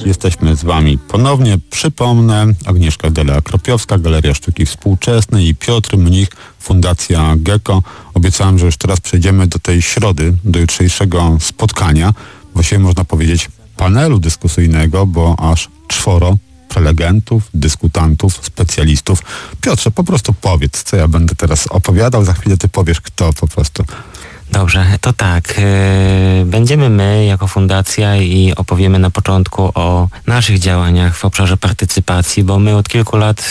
jesteśmy z Wami ponownie. Przypomnę, Agnieszka Delea-Kropiowska, Galeria Sztuki Współczesnej i Piotr Mnich, Fundacja Gecko. Obiecałem, że już teraz przejdziemy do tej środy, do jutrzejszego spotkania. Właściwie można powiedzieć panelu dyskusyjnego, bo aż 4 prelegentów, dyskutantów, specjalistów. Piotrze, po prostu powiedz, co ja będę teraz opowiadał. Za chwilę ty powiesz, kto po prostu. Dobrze, to tak. Będziemy my jako fundacja i opowiemy na początku o naszych działaniach w obszarze partycypacji, bo my od kilku lat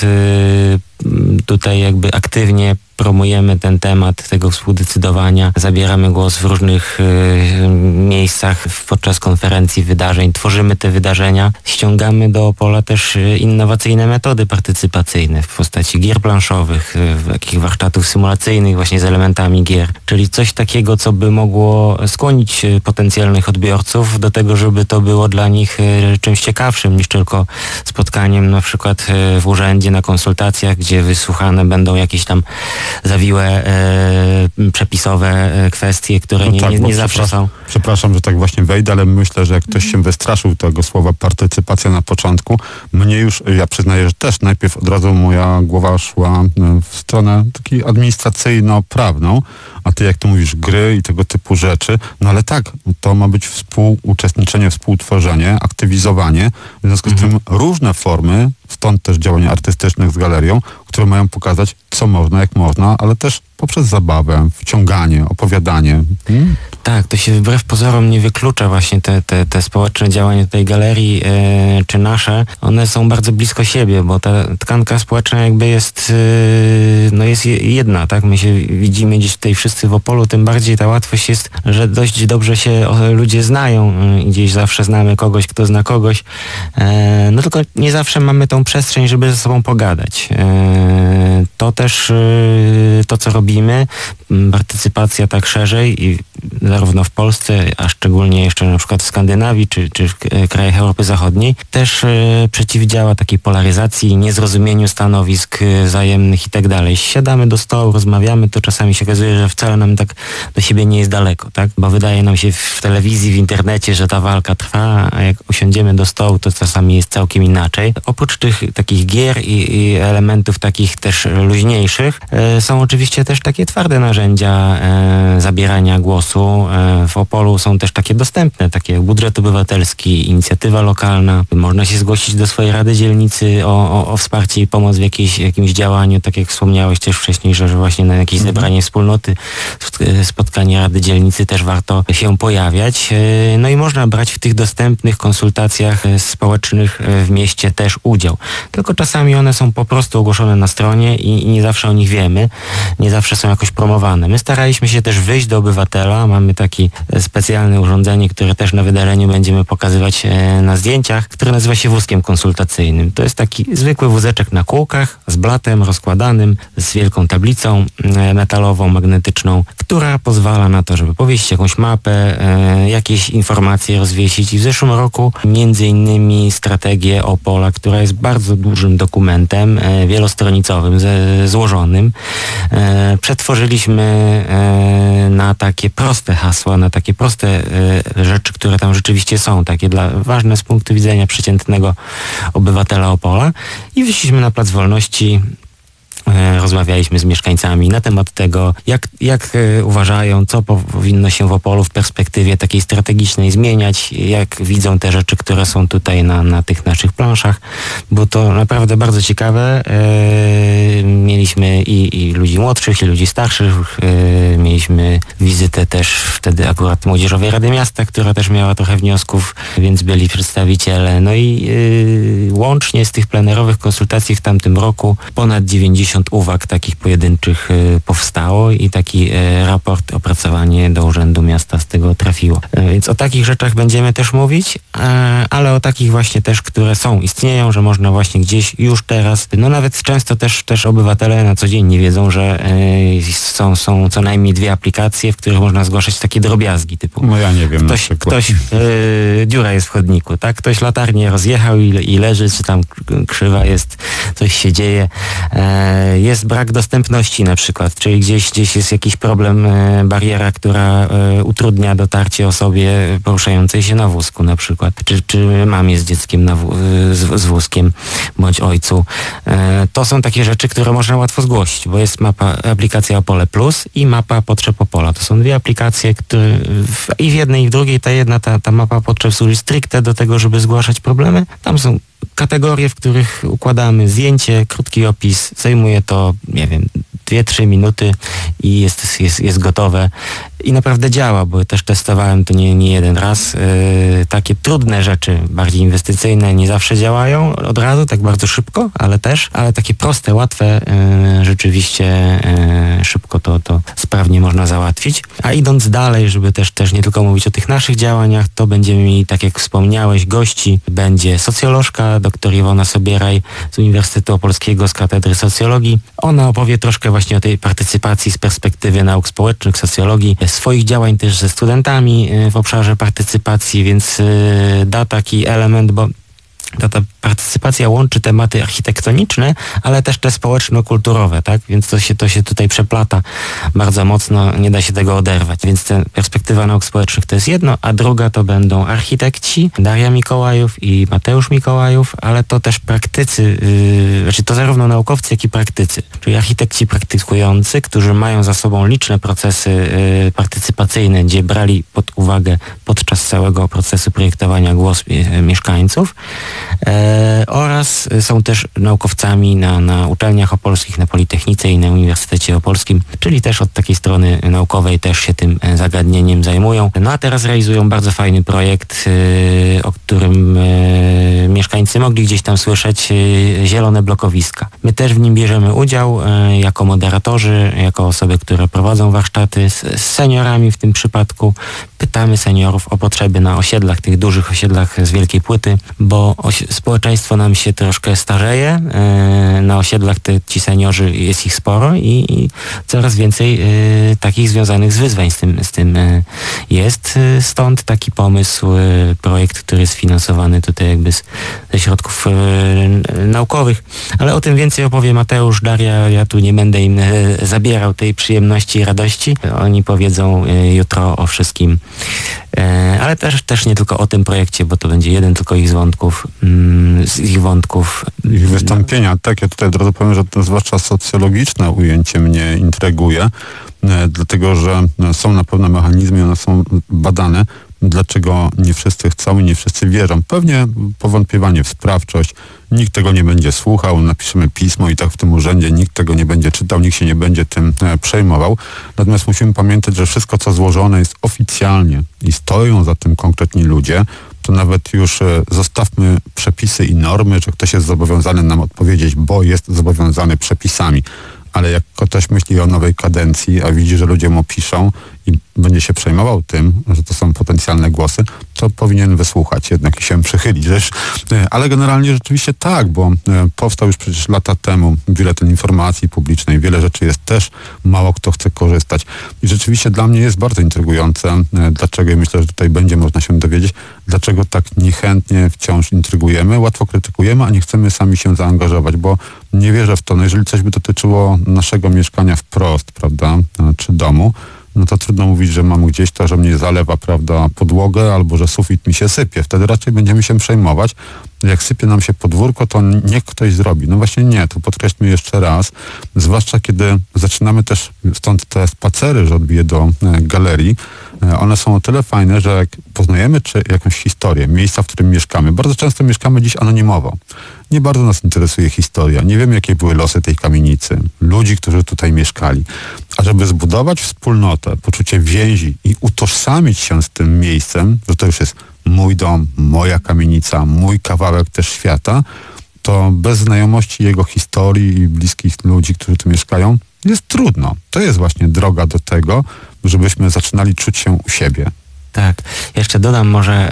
tutaj jakby aktywnie promujemy ten temat tego współdecydowania, zabieramy głos w różnych miejscach podczas konferencji, wydarzeń, tworzymy te wydarzenia, ściągamy do Opola też innowacyjne metody partycypacyjne w postaci gier planszowych, takich warsztatów symulacyjnych właśnie z elementami gier, czyli coś takiego, co by mogło skłonić potencjalnych odbiorców do tego, żeby to było dla nich czymś ciekawszym niż tylko spotkaniem na przykład w urzędzie na konsultacjach, gdzie wysłuchane będą jakieś tam zawiłe, przepisowe kwestie, które nie zawsze są. Przepraszam, że tak właśnie wejdę, ale myślę, że jak ktoś się wystraszył tego słowa partycypacja na początku, mnie już, ja przyznaję, że też najpierw od razu moja głowa szła w stronę takiej administracyjno-prawną, a ty jak tu mówisz, gry i tego typu rzeczy, no ale tak, to ma być współuczestniczenie, współtworzenie, aktywizowanie, w związku z tym różne formy, stąd też działania artystycznych z galerią, które mają pokazać, co można, jak można, ale też poprzez zabawę, wciąganie, opowiadanie. Tak, to się wbrew pozorom nie wyklucza właśnie te społeczne działania tej galerii, czy nasze, one są bardzo blisko siebie, bo ta tkanka społeczna jakby jest jedna, tak? My się widzimy gdzieś tutaj wszyscy w Opolu, tym bardziej ta łatwość jest, że dość dobrze się ludzie znają i gdzieś zawsze znamy kogoś, kto zna kogoś, no tylko nie zawsze mamy tą przestrzeń, żeby ze sobą pogadać. To też to, co robimy, partycypacja tak szerzej i zarówno w Polsce, a szczególnie jeszcze na przykład w Skandynawii czy w krajach Europy Zachodniej, też przeciwdziała takiej polaryzacji, niezrozumieniu stanowisk wzajemnych i tak dalej. Siadamy do stołu, rozmawiamy, to czasami się okazuje, że wcale nam tak do siebie nie jest daleko, tak? Bo wydaje nam się w telewizji, w internecie, że ta walka trwa, a jak usiądziemy do stołu, to czasami jest całkiem inaczej. Oprócz tych takich gier i elementów takich też luźniejszych, są oczywiście też takie twarde narzędzia zabierania głosu. W Opolu są też takie dostępne, takie jak budżet obywatelski, inicjatywa lokalna. Można się zgłosić do swojej rady dzielnicy o wsparcie i pomoc w jakimś działaniu, tak jak wspomniałeś też wcześniej, że właśnie na jakieś zebranie wspólnoty, spotkanie rady dzielnicy też warto się pojawiać. No i można brać w tych dostępnych konsultacjach społecznych w mieście też udział. Tylko czasami one są po prostu ogłoszone na stronie i nie zawsze o nich wiemy, nie zawsze są jakoś promowane. My staraliśmy się też wyjść do obywatela, mamy takie specjalne urządzenie, które też na wydarzeniu będziemy pokazywać na zdjęciach, które nazywa się wózkiem konsultacyjnym. To jest taki zwykły wózeczek na kółkach z blatem rozkładanym, z wielką tablicą metalową, magnetyczną, która pozwala na to, żeby powiesić jakąś mapę, jakieś informacje rozwiesić. I w zeszłym roku między innymi strategię Opola, która jest bardzo dużym dokumentem wielostronicowym, złożonym, przetworzyliśmy na takie proste hasła, na takie proste rzeczy, które tam rzeczywiście są, takie ważne z punktu widzenia przeciętnego obywatela Opola i wyszliśmy na Plac Wolności. Rozmawialiśmy z mieszkańcami na temat tego, jak uważają, co powinno się w Opolu w perspektywie takiej strategicznej zmieniać, jak widzą te rzeczy, które są tutaj na tych naszych planszach. Było to naprawdę bardzo ciekawe. Mieliśmy i ludzi młodszych, i ludzi starszych. Mieliśmy wizytę też wtedy akurat Młodzieżowej Rady Miasta, która też miała trochę wniosków, więc byli przedstawiciele. No i łącznie z tych plenerowych konsultacji w tamtym roku ponad 90 uwag takich pojedynczych powstało i taki raport, opracowanie do Urzędu Miasta z tego trafiło. Więc o takich rzeczach będziemy też mówić, ale o takich właśnie też, które istnieją, że można właśnie gdzieś już teraz, no nawet często też obywatele na co dzień nie wiedzą, że są co najmniej 2 aplikacje, w których można zgłaszać takie drobiazgi typu. No ja nie wiem. Dziura jest w chodniku, tak? Ktoś latarnię rozjechał i leży, czy tam krzywa jest, coś się dzieje. Jest brak dostępności na przykład, czyli gdzieś jest jakiś problem, bariera, która utrudnia dotarcie osobie poruszającej się na wózku na przykład, czy mamie z dzieckiem z wózkiem, bądź ojcu. To są takie rzeczy, które można łatwo zgłosić, bo jest aplikacja Opole Plus i mapa potrzeb Opola. To są dwie aplikacje, które i w jednej i w drugiej ta mapa potrzeb służy stricte do tego, żeby zgłaszać problemy. Tam są kategorie, w których układamy zdjęcie, krótki opis, zajmuje to, nie wiem, 2-3 minuty i jest gotowe. I naprawdę działa, bo też testowałem to nie jeden raz. Takie trudne rzeczy, bardziej inwestycyjne, nie zawsze działają od razu, tak bardzo szybko, ale takie proste, łatwe, rzeczywiście szybko to sprawnie można załatwić. A idąc dalej, żeby też nie tylko mówić o tych naszych działaniach, to będziemy mieli, tak jak wspomniałeś, gości. Będzie socjolożka, dr Iwona Sobieraj z Uniwersytetu Opolskiego, z Katedry Socjologii. Ona opowie troszkę właśnie o tej partycypacji z perspektywy nauk społecznych, socjologii, swoich działań też ze studentami w obszarze partycypacji, więc da taki element, bo ta partycypacja łączy tematy architektoniczne, ale też te społeczno-kulturowe, tak? Więc to się tutaj przeplata bardzo mocno, nie da się tego oderwać. Więc perspektywa nauk społecznych to jest jedno, a druga to będą architekci, Daria Mikołajów i Mateusz Mikołajów, ale to też praktycy, to zarówno naukowcy, jak i praktycy, czyli architekci praktykujący, którzy mają za sobą liczne procesy partycypacyjne, gdzie brali pod uwagę podczas całego procesu projektowania głos mieszkańców. Oraz są też naukowcami na uczelniach opolskich, na Politechnice i na Uniwersytecie Opolskim, czyli też od takiej strony naukowej też się tym zagadnieniem zajmują. No a teraz realizują bardzo fajny projekt, o którym mieszkańcy mogli gdzieś tam słyszeć, Zielone Blokowiska. My też w nim bierzemy udział jako moderatorzy, jako osoby, które prowadzą warsztaty z seniorami w tym przypadku. Pytamy seniorów o potrzeby na osiedlach, tych dużych osiedlach z Wielkiej Płyty, bo społeczeństwo nam się troszkę starzeje. Na osiedlach ci seniorzy, jest ich sporo i coraz więcej takich związanych z wyzwań z tym jest. Stąd taki pomysł, projekt, który jest finansowany tutaj jakby ze środków naukowych. Ale o tym więcej opowie Mateusz, Daria. Ja tu nie będę im zabierał tej przyjemności i radości. Oni powiedzą jutro o wszystkim. Ale też nie tylko o tym projekcie, bo to będzie jeden tylko ich z ich wątków. Ich wystąpienia. Tak, ja tutaj od razu powiem, że to zwłaszcza socjologiczne ujęcie mnie intryguje, dlatego że są na pewno mechanizmy, one są badane. Dlaczego nie wszyscy chcą i nie wszyscy wierzą? Pewnie powątpiewanie w sprawczość, nikt tego nie będzie słuchał, napiszemy pismo i tak w tym urzędzie nikt tego nie będzie czytał, nikt się nie będzie tym przejmował. Natomiast musimy pamiętać, że wszystko, co złożone jest oficjalnie i stoją za tym konkretni ludzie, to nawet już zostawmy przepisy i normy, że ktoś jest zobowiązany nam odpowiedzieć, bo jest zobowiązany przepisami. Ale jak ktoś myśli o nowej kadencji, a widzi, że ludzie mu piszą i będzie się przejmował tym, że to są potencjalne głosy, to powinien wysłuchać jednak i się przychylić. Ale generalnie rzeczywiście tak, bo powstał już przecież lata temu biuletyn informacji publicznej, wiele rzeczy jest też, mało kto chce korzystać. I rzeczywiście dla mnie jest bardzo intrygujące, dlaczego, i myślę, że tutaj będzie można się dowiedzieć, dlaczego tak niechętnie wciąż intrygujemy, łatwo krytykujemy, a nie chcemy sami się zaangażować, bo nie wierzę w to. No jeżeli coś by dotyczyło naszego mieszkania wprost, prawda, czy domu, no to trudno mówić, że mam gdzieś to, że mnie zalewa, prawda, podłogę, albo że sufit mi się sypie. Wtedy raczej będziemy się przejmować. Jak sypie nam się podwórko, to niech ktoś zrobi. No właśnie nie, to podkreślmy jeszcze raz, zwłaszcza kiedy zaczynamy też, stąd te spacery, że odbiję do galerii, one są o tyle fajne, że jak poznajemy jakąś historię, miejsca, w którym mieszkamy, bardzo często mieszkamy dziś anonimowo. Nie bardzo nas interesuje historia, nie wiemy, jakie były losy tej kamienicy, ludzi, którzy tutaj mieszkali. A żeby zbudować wspólnotę, poczucie więzi i utożsamić się z tym miejscem, że to już jest mój dom, moja kamienica, mój kawałek też świata, to bez znajomości jego historii i bliskich ludzi, którzy tu mieszkają, jest trudno. To jest właśnie droga do tego, żebyśmy zaczynali czuć się u siebie. Tak. Jeszcze dodam może,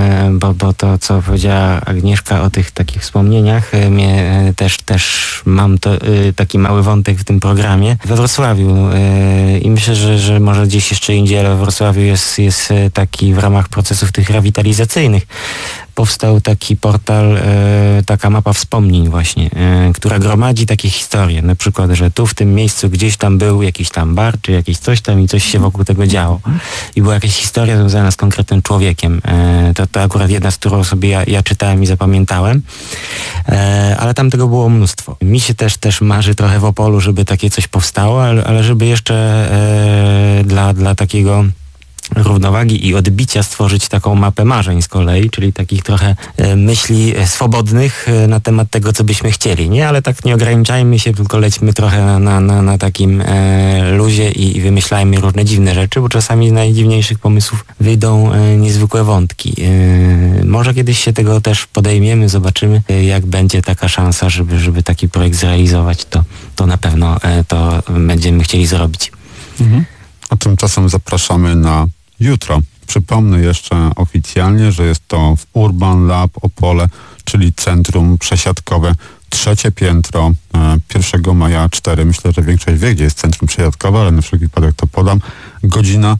bo to, co powiedziała Agnieszka o tych takich wspomnieniach, mnie też mam taki mały wątek w tym programie we Wrocławiu i myślę, że może gdzieś jeszcze indziej, ale we Wrocławiu jest taki w ramach procesów tych rewitalizacyjnych powstał taki portal, taka mapa wspomnień właśnie, która gromadzi takie historie. Na przykład, że tu w tym miejscu gdzieś tam był jakiś tam bar, czy jakieś coś tam i coś się wokół tego działo. I była jakaś historia związana z konkretnym człowiekiem. To akurat jedna, z którą sobie ja czytałem i zapamiętałem. Ale tam tego było mnóstwo. Mi się też marzy trochę w Opolu, żeby takie coś powstało, ale żeby jeszcze dla takiego równowagi i odbicia stworzyć taką mapę marzeń z kolei, czyli takich trochę myśli swobodnych na temat tego, co byśmy chcieli, nie? Ale tak nie ograniczajmy się, tylko lećmy trochę na takim luzie i wymyślajmy różne dziwne rzeczy, bo czasami z najdziwniejszych pomysłów wyjdą niezwykłe wątki. Może kiedyś się tego też podejmiemy, zobaczymy, jak będzie taka szansa, żeby taki projekt zrealizować, to na pewno to będziemy chcieli zrobić. A tymczasem zapraszamy na jutro. Przypomnę jeszcze oficjalnie, że jest to w Urban Lab Opole, czyli centrum przesiadkowe, 3. piętro, 1 maja 4. Myślę, że większość wie, gdzie jest centrum przesiadkowe, ale na wszelki wypadek to podam. Godzina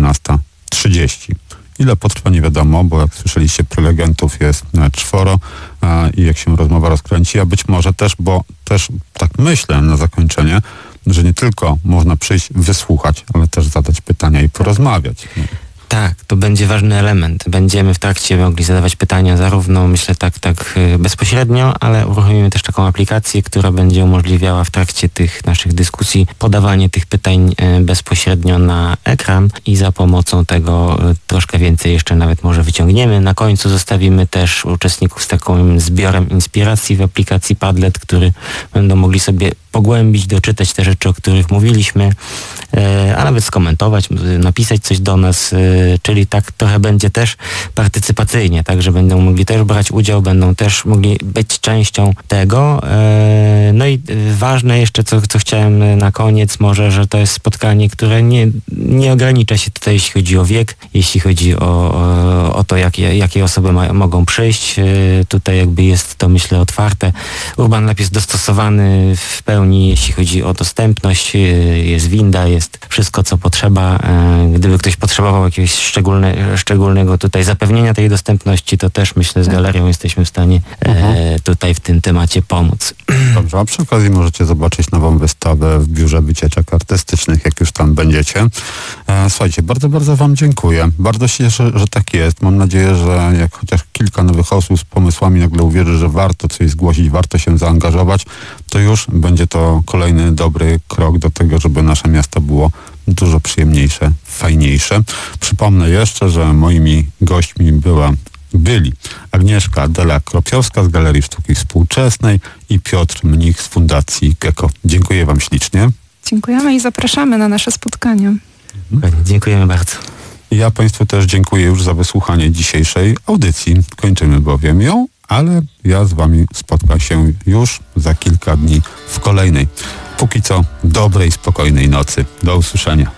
17:30. Ile potrwa nie wiadomo, bo jak słyszeliście, prelegentów jest 4 i jak się rozmowa rozkręci, a być może też, bo też tak myślę na zakończenie, że nie tylko można przyjść, wysłuchać, ale też zadać pytania i porozmawiać. Tak, to będzie ważny element. Będziemy w trakcie mogli zadawać pytania zarówno, myślę, tak bezpośrednio, ale uruchomimy też taką aplikację, która będzie umożliwiała w trakcie tych naszych dyskusji podawanie tych pytań bezpośrednio na ekran i za pomocą tego troszkę więcej jeszcze nawet może wyciągniemy. Na końcu zostawimy też uczestników z takim zbiorem inspiracji w aplikacji Padlet, który będą mogli sobie pogłębić, doczytać te rzeczy, o których mówiliśmy, a nawet skomentować, napisać coś do nas, czyli tak trochę będzie też partycypacyjnie, tak, że będą mogli też brać udział, będą też mogli być częścią tego. No i ważne jeszcze, co chciałem na koniec może, że to jest spotkanie, które nie ogranicza się tutaj, jeśli chodzi o wiek, jeśli chodzi o to, jakie osoby mogą przyjść. Tutaj jakby jest to, myślę, otwarte. Urban Lab jest dostosowany w pełni, jeśli chodzi o dostępność. Jest winda, jest wszystko, co potrzeba. Gdyby ktoś potrzebował jakiegoś szczególnego tutaj zapewnienia tej dostępności, to też myślę, z galerią jesteśmy w stanie tutaj w tym temacie pomóc. Dobrze, a przy okazji możecie zobaczyć nową wystawę w Biurze Wycieczek Artystycznych, jak już tam będziecie. Słuchajcie, bardzo, bardzo wam dziękuję. Bardzo się cieszę, że tak jest. Mam nadzieję, że jak chociaż kilka nowych osób z pomysłami nagle uwierzy, że warto coś zgłosić, warto się zaangażować, to już będzie to kolejny dobry krok do tego, żeby nasze miasto było dużo przyjemniejsze, fajniejsze. Przypomnę jeszcze, że moimi gośćmi byli Agnieszka Adela-Kropiowska z Galerii Sztuki Współczesnej i Piotr Mnich z Fundacji Gecko. Dziękuję wam ślicznie. Dziękujemy i zapraszamy na nasze spotkanie. Dziękujemy bardzo. Ja państwu też dziękuję już za wysłuchanie dzisiejszej audycji. Kończymy bowiem ją, ale ja z wami spotkam się już za kilka dni w kolejnej. Póki co dobrej, spokojnej nocy. Do usłyszenia.